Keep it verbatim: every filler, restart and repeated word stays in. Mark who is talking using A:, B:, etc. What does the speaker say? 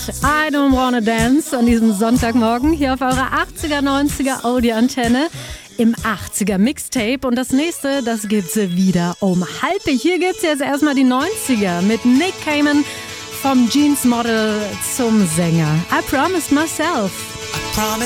A: I Don't Wanna Dance an diesem Sonntagmorgen hier auf eurer achtziger, neunziger Audi-Antenne im achtziger Mixtape. Und das nächste, das gibt's wieder um halb. Hier gibt's jetzt erstmal die neunziger mit Nick Cayman vom Jeans-Model zum Sänger. I Promised Myself.
B: I promise